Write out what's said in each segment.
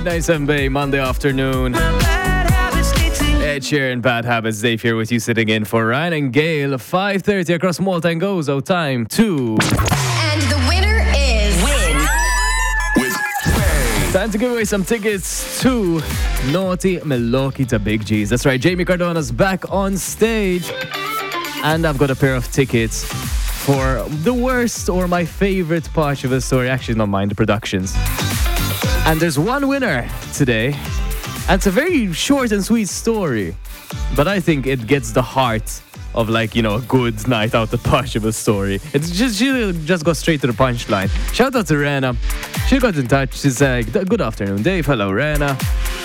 897 Bay, Monday afternoon. Ed Sheeran, Bad Habits. Dave here with you, sitting in for Ryan and Gail. 5:30 across Malta and Gozo. Time to... And the winner is... Time to give away some tickets to Naughty Milwaukee to Big G's. That's right, Jamie Cardona's back on stage. And I've got a pair of tickets for the worst or my favorite part of the story. Actually, not mine, the productions. And there's one winner today. And it's a very short and sweet story. But I think it gets the heart of, like, you know, a good night out the punch of a story. It's just, she'll just go straight to the punchline. Shout out to Rena. She got in touch. She's like, good afternoon, Dave. Hello, Rena.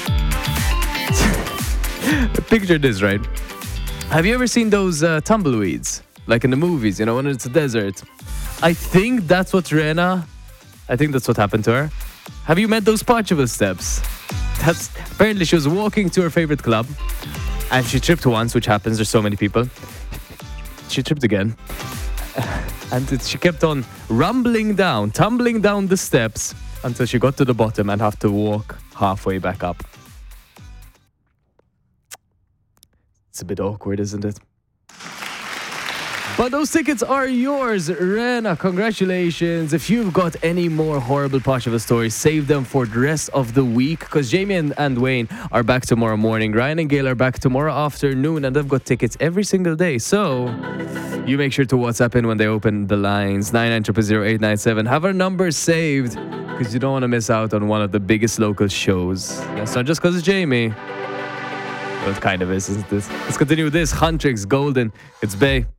Picture this, right? Have you ever seen those tumbleweeds? Like in the movies, you know, when it's a desert. I think that's what happened to her. Have you met those Pachiva steps? Apparently she was walking to her favorite club and she tripped once, which happens, there's so many people. She tripped again. And she kept on tumbling down the steps until she got to the bottom and have to walk halfway back up. It's a bit awkward, isn't it? But those tickets are yours, Rena. Congratulations. If you've got any more horrible Pachiva stories, save them for the rest of the week, because Jamie and Wayne are back tomorrow morning. Ryan and Gail are back tomorrow afternoon, and they've got tickets every single day. So you make sure to WhatsApp in when they open the lines. 99000897. Have our numbers saved, because you don't want to miss out on one of the biggest local shows. It's not just because it's Jamie. Well, it kind of is, isn't it? Let's continue with this. Huntrix, Golden. It's Bay.